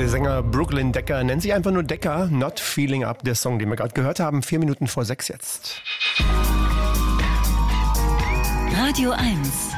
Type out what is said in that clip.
Der Sänger Brooklyn Decker nennt sich einfach nur Decker. Not Feeling Up, der Song, den wir gerade gehört haben. 4 Minuten vor 6 jetzt. Radio 1